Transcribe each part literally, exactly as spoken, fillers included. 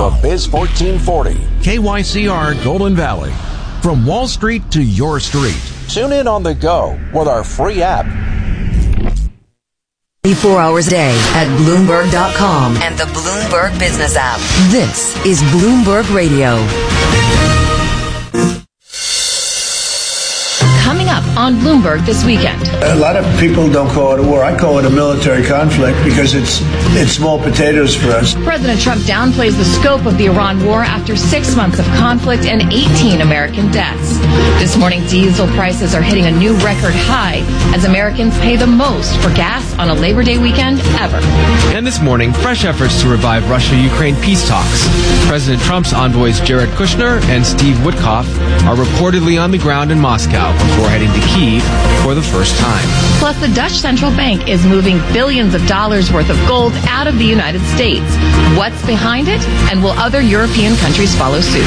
of Biz fourteen forty. K Y C R Golden Valley. From Wall Street to your street. Tune in on the go with our free app. twenty-four hours a day at Bloomberg dot com and the Bloomberg Business app. This is Bloomberg Radio. Coming up on Bloomberg this weekend. A lot of people don't call it a war. I call it a military conflict because it's it's small potatoes for us. President Trump downplays the scope of the Iran war after six months of conflict and eighteen American deaths. This morning, diesel prices are hitting a new record high as Americans pay the most for gas on a Labor Day weekend ever. And this morning, fresh efforts to revive Russia-Ukraine peace talks. President Trump's envoys Jared Kushner and Steve Witkoff are reportedly on the ground in Moscow before heading to Kyiv for the first time. Plus, the Dutch central bank is moving billions of dollars worth of gold out of the United States. What's behind it? And will other European countries follow suit?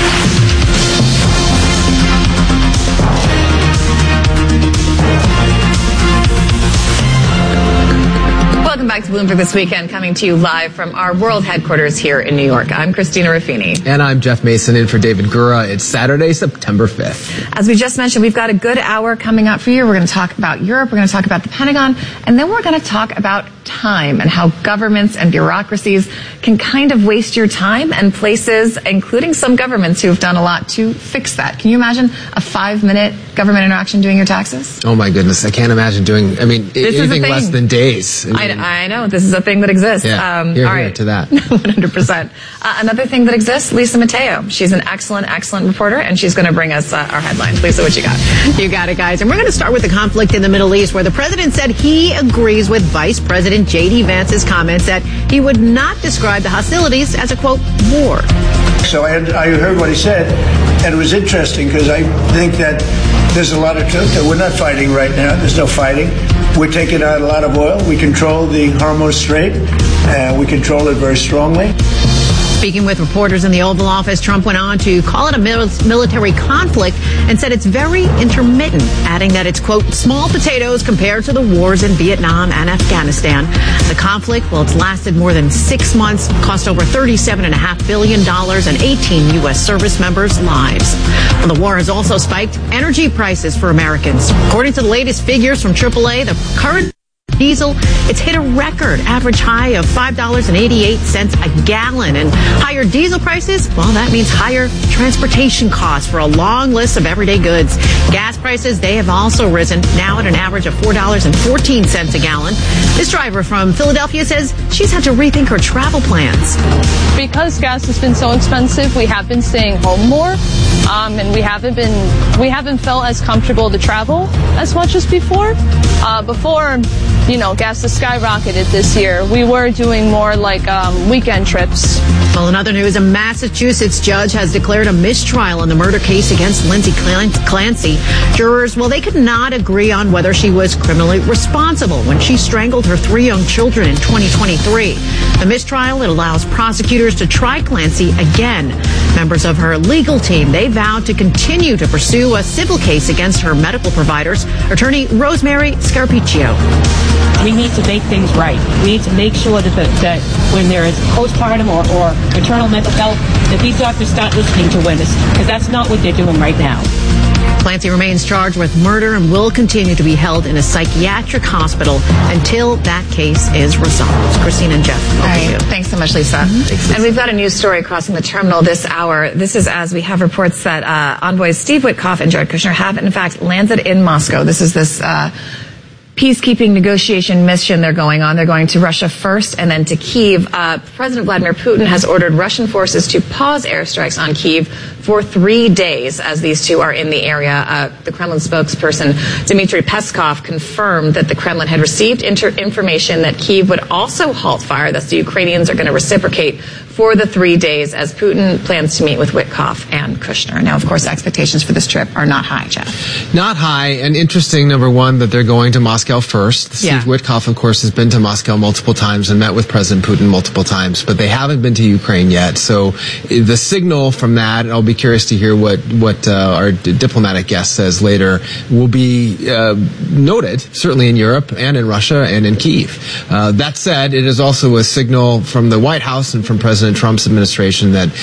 Welcome back to Bloomberg This Weekend, coming to you live from our world headquarters here in New York. I'm Christina Ruffini. And I'm Jeff Mason in for David Gura. It's Saturday, September fifth. As we just mentioned, we've got a good hour coming up for you. We're going to talk about Europe. We're going to talk about the Pentagon. And then we're going to talk about time and how governments and bureaucracies can kind of waste your time, and places, including some governments who have done a lot to fix that. Can you imagine a five-minute government interaction doing your taxes? Oh, my goodness. I can't imagine doing, I mean, this anything less than days. I, mean, I, I know. This is a thing that exists. Yeah, um, here, all here right. to that. one hundred percent. Uh, another thing that exists, Lisa Mateo. She's an excellent, excellent reporter, and she's going to bring us uh, our headlines. Lisa, what you got? You got it, guys. And we're going to start with the conflict in the Middle East, where the president said he agrees with Vice President J D Vance's comments that he would not describe the hostilities as a, quote, war. So I, had, I heard what he said, and it was interesting because I think that there's a lot of truth that we're not fighting right now. There's no fighting. We're taking out a lot of oil. We control the Hormuz Strait. Uh, we control it very strongly. Speaking with reporters in the Oval Office, Trump went on to call it a mil- military conflict and said it's very intermittent, adding that it's, quote, small potatoes compared to the wars in Vietnam and Afghanistan. The conflict, well, it's lasted more than six months, cost over thirty-seven point five billion dollars, and eighteen U S service members' lives. Well, the war has also spiked energy prices for Americans. According to the latest figures from triple A, the current diesel, it's hit a record average high of five dollars and eighty-eight cents a gallon. And higher diesel prices, well, that means higher transportation costs for a long list of everyday goods. Gas prices, they have also risen, now at an average of four dollars and fourteen cents a gallon. This driver from Philadelphia says she's had to rethink her travel plans. Because gas has been so expensive, we have been staying home more, um, and we haven't been we haven't felt as comfortable to travel as much as before. Uh, before, you know, gas has skyrocketed this year. We were doing more like um, weekend trips. Well, in other news, a Massachusetts judge has declared a mistrial in the murder case against Lindsay Clancy. Jurors, well, they could not agree on whether she was criminally responsible when she strangled her three young children in twenty twenty-three. The mistrial, it allows prosecutors to try Clancy again. Members of her legal team, they vowed to continue to pursue a civil case against her medical providers. Attorney Rosemary Scarpiccio. We need to make things right. We need to make sure that, the, that when there is postpartum or, or maternal mental health, that these doctors start listening to women, because that's not what they're doing right now. Clancy remains charged with murder and will continue to be held in a psychiatric hospital until that case is resolved. Christine and Jeff. All right. Thanks so much, Lisa. Mm-hmm. And we've got a news story crossing the terminal this hour. This is as we have reports that uh, envoys Steve Witkoff and Jared Kushner have, in fact, landed in Moscow. This is this uh, peacekeeping negotiation mission they're going on. They're going to Russia first and then to Kyiv. Uh, President Vladimir Putin has ordered Russian forces to pause airstrikes on Kyiv for three days as these two are in the area. Uh, the Kremlin spokesperson Dmitry Peskov confirmed that the Kremlin had received inter- information that Kyiv would also halt fire. Thus, the Ukrainians are going to reciprocate for the three days as Putin plans to meet with Witkoff and Kushner. Now, of course, expectations for this trip are not high, Jeff. Not high, and interesting, number one, that they're going to Moscow first. Steve Yeah. Witkoff, of course, has been to Moscow multiple times and met with President Putin multiple times, but they haven't been to Ukraine yet. So the signal from that, and I'll be curious to hear what, what uh, our d- diplomatic guest says later, will be uh, noted, certainly in Europe and in Russia and in Kyiv. Uh, that said, it is also a signal from the White House and from President Trump's administration that